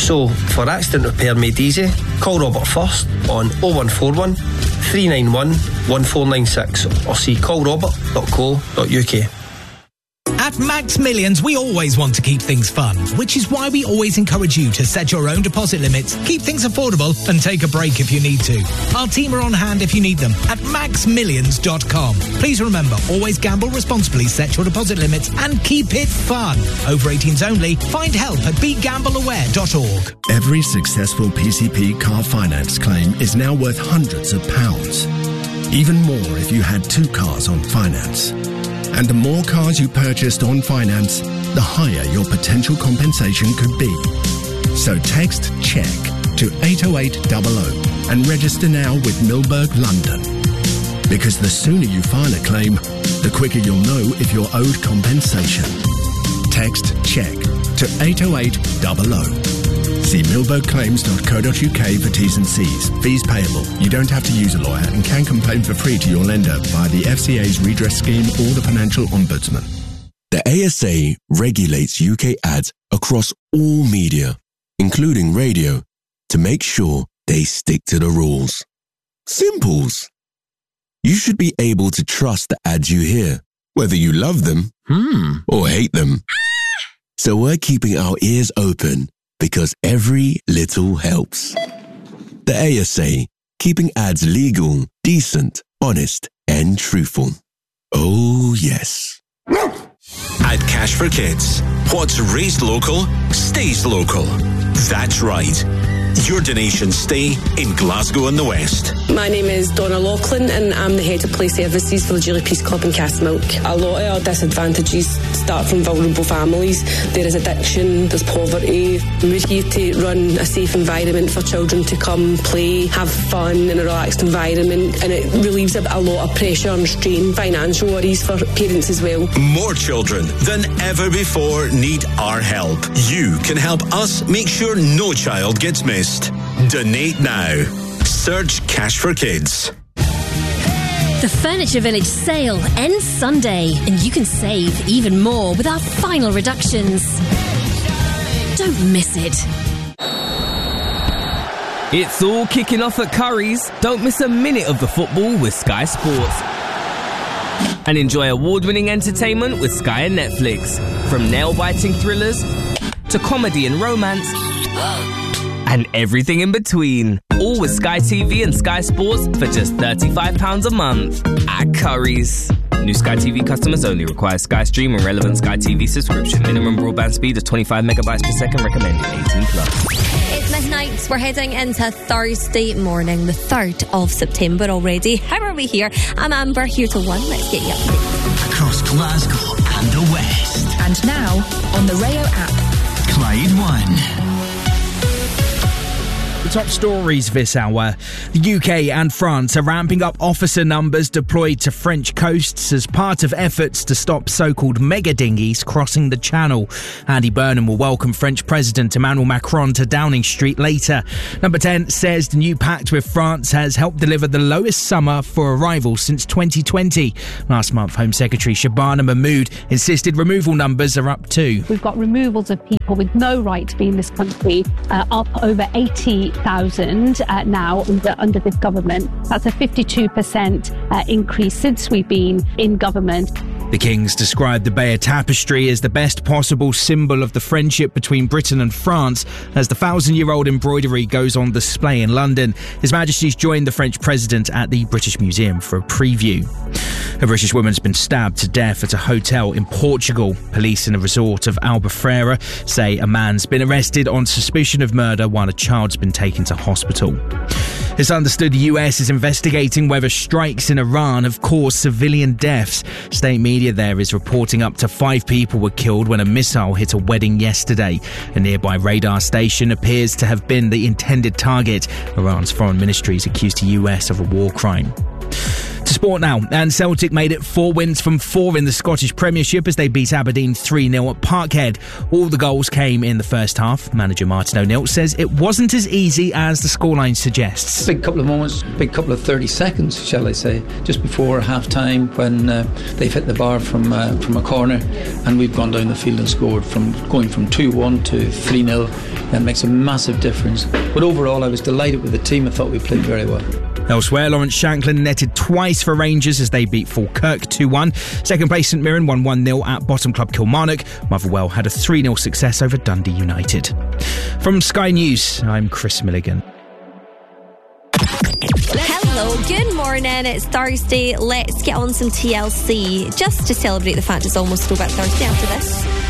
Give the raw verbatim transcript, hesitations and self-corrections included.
So, for accident repair made easy, call Robert first on oh one four one, three nine one, one four nine six or see call robert dot co dot uk. At Max Millions, we always want to keep things fun, which is why we always encourage you to set your own deposit limits, keep things affordable, and take a break if you need to. Our team are on hand if you need them at max millions dot com. Please remember, always gamble responsibly, set your deposit limits, and keep it fun. Over eighteens only. Find help at be gamble aware dot org. Every successful P C P car finance claim is now worth hundreds of pounds. Even more if you had two cars on finance. And the more cars you purchased on finance, the higher your potential compensation could be. So text CHECK to eight oh eight hundred and register now with Milberg London. Because the sooner you file a claim, the quicker you'll know if you're owed compensation. Text CHECK to eight oh eight hundred. See milberg claims dot co dot uk for T's and C's. Fees payable. You don't have to use a lawyer and can complain for free to your lender via the F C A's redress scheme or the Financial Ombudsman. The A S A regulates U K ads across all media, including radio, to make sure they stick to the rules. Simples. You should be able to trust the ads you hear, whether you love them hmm. or hate them. So we're keeping our ears open because every little helps. The A S A, keeping ads legal, decent, honest, and truthful. Oh, yes. At Cash for Kids, what's raised local, stays local. That's right. Your donations stay in Glasgow and the West. My name is Donna Laughlin and I'm the Head of Play Services for the Julie Peace Club in Castlemilk. A lot of our disadvantages start from vulnerable families. There is addiction, there's poverty. We're here to run a safe environment for children to come, play, have fun in a relaxed environment, and it relieves a, a lot of pressure and strain, financial worries for parents as well. More children than ever before need our help. You can help us make sure no child gets missed. Donate now. Search Cash for Kids. The Furniture Village sale ends Sunday, and you can save even more with our final reductions. Don't miss it. It's all kicking off at Curry's. Don't miss a minute of the football with Sky Sports. And enjoy award-winning entertainment with Sky and Netflix. From nail-biting thrillers to comedy and romance and everything in between. All with Sky T V and Sky Sports for just thirty-five pounds a month at Curry's. New Sky T V customers only. Require Sky Stream and relevant Sky T V subscription. Minimum broadband speed of twenty-five megabytes per second. Recommended eighteen plus. It's midnight. We're heading into Thursday morning, the third of September already. How are we here? I'm Amber, here till one. Let's get you updated. Across Glasgow and the West. And now, on the Rayo app. Clyde One. The top stories this hour. The U K and France are ramping up officer numbers deployed to French coasts as part of efforts to stop so-called mega dinghies crossing the Channel. Andy Burnham will welcome French President Emmanuel Macron to Downing Street later. Number ten says the new pact with France has helped deliver the lowest summer for arrivals since twenty twenty. Last month, Home Secretary Shabana Mahmood insisted removal numbers are up too. We've got removals of people with no right to be in this country uh, up over eighty thousand uh, now under, under this government. That's a fifty-two percent uh, increase since we've been in government. The Kings described the Bayeux Tapestry as the best possible symbol of the friendship between Britain and France as the thousand-year-old embroidery goes on display in London. His Majesty's joined the French President at the British Museum for a preview. A British woman's been stabbed to death at a hotel in Portugal. Police in a resort of Albufeira say a man's been arrested on suspicion of murder while a child's been taken to hospital. It's understood the U S is investigating whether strikes in Iran have caused civilian deaths. State media there is reporting up to five people were killed when a missile hit a wedding yesterday. A nearby radar station appears to have been the intended target. Iran's foreign ministry has accused the U S of a war crime. To Sport now, and Celtic made it four wins from four in the Scottish Premiership as they beat Aberdeen three nil at Parkhead. All the goals came in the first half. Manager Martin O'Neill says it wasn't as easy as the scoreline suggests. Big couple of moments, big couple of thirty seconds, shall I say, just before half time when uh, they've hit the bar from uh, from a corner, and we've gone down the field and scored. From going from two one to three nil, that makes a massive difference. But overall, I was delighted with the team. I thought we played very well. Elsewhere, Lawrence Shanklin netted twice for Rangers as they beat Falkirk two one. Second place St Mirren won one nil at bottom club Kilmarnock. Motherwell had a three nil success over Dundee United. From Sky News, I'm Chris Milligan. Hello, good morning. It's Thursday. Let's get on some T L C just to celebrate the fact it's almost Throwback Thursday after this.